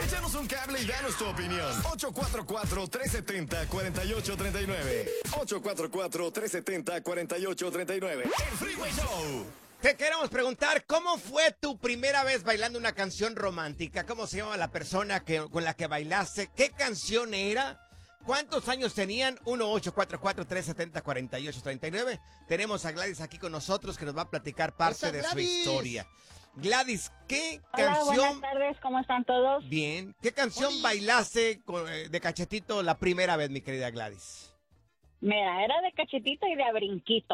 Échanos un cable y danos tu opinión. 844-370-4839. 844-370-4839. El Freeway Show. Te queremos preguntar, ¿cómo fue tu primera vez bailando una canción romántica? ¿Cómo se llama la persona con la que bailaste? ¿Qué canción era? ¿Cuántos años tenían? 1-844-370-4839. Tenemos a Gladys aquí con nosotros que nos va a platicar parte de su historia. Gladys, ¿qué canción? Hola, buenas tardes, ¿cómo están todos? Bien. ¿Qué canción bailaste de cachetito la primera vez, mi querida Gladys? Mira, era de cachetito y de a brinquito.